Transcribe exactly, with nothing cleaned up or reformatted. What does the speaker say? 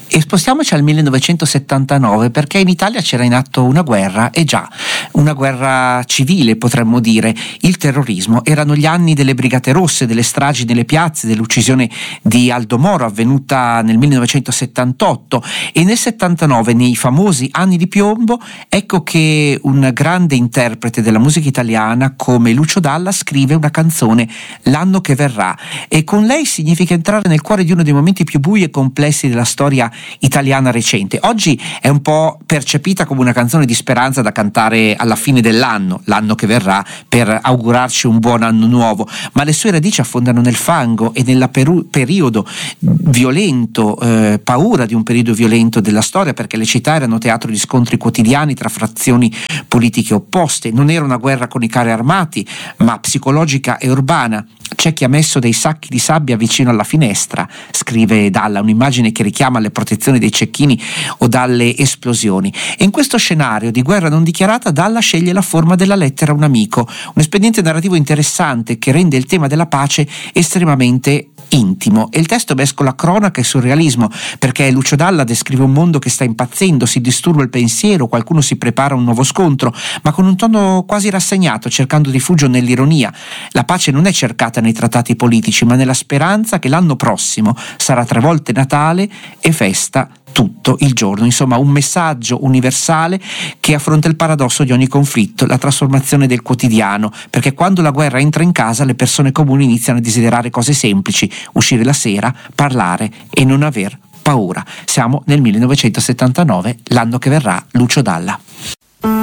E spostiamoci al millenovecentosettantanove, perché in Italia c'era in atto una guerra, e già, una guerra civile potremmo dire, il terrorismo. Erano gli anni delle Brigate Rosse, delle stragi nelle piazze, dell'uccisione di Aldo Moro avvenuta nel millenovecentosettantotto, e nel settantanove, nei famosi anni di piombo, ecco che un grande interprete della musica italiana come Lucio Dalla scrive una canzone, L'anno che verrà, e con lei significa entrare nel cuore di uno dei momenti più bui e complessi della storia italiana recente. Oggi è un po' percepita come una canzone di speranza da cantare alla fine dell'anno, l'anno che verrà, per augurarci un buon anno nuovo, ma le sue radici affondano nel fango e nel peru- periodo violento, eh, paura di un periodo violento della storia, perché le città erano teatro di scontri quotidiani tra frazioni politiche opposte. Non era una guerra con i carri armati, ma psicologica e urbana. C'è chi ha messo dei sacchi di sabbia vicino alla finestra, scrive Dalla, un'immagine che richiama le protezioni dei cecchini o dalle esplosioni. E in questo scenario di guerra non dichiarata, Dalla sceglie la forma della lettera a un amico, un espediente narrativo interessante che rende il tema della pace estremamente intimo. E il testo mescola cronaca e surrealismo, perché Lucio Dalla descrive un mondo che sta impazzendo, si disturba il pensiero, qualcuno si prepara a un nuovo scontro, ma con un tono quasi rassegnato, cercando rifugio nell'ironia. La pace non è cercata nei trattati politici, ma nella speranza che l'anno prossimo sarà tre volte Natale e festa tutto il giorno. Insomma, un messaggio universale che affronta il paradosso di ogni conflitto, la trasformazione del quotidiano, perché quando la guerra entra in casa le persone comuni iniziano a desiderare cose semplici, uscire la sera, parlare e non aver paura. Siamo nel millenovecentosettantanove, l'anno che verrà, Lucio Dalla.